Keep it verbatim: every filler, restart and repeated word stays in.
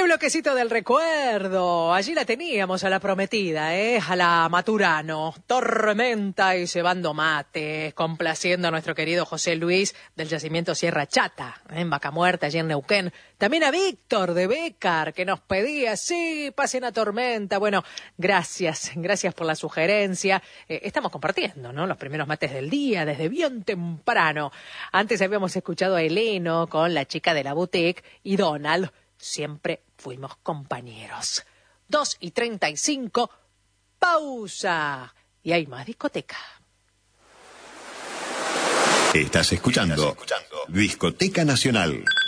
bloquecito del recuerdo. Allí la teníamos a la prometida, ¿eh? A la Maturano. Tormenta y cebando mates, complaciendo a nuestro querido José Luis del yacimiento Sierra Chata, ¿eh? En Vaca Muerta, allí en Neuquén. También a Víctor de Bécar, que nos pedía, sí, pasen a Tormenta. Bueno, gracias, gracias por la sugerencia. Eh, estamos compartiendo, ¿no? Los primeros mates del día, desde bien temprano. Antes habíamos escuchado a Heleno con La chica de la boutique y Donald. Siempre fuimos compañeros. Dos y treinta y cinco, pausa. Y hay más discoteca. Estás escuchando, Estás escuchando Discoteca Nacional.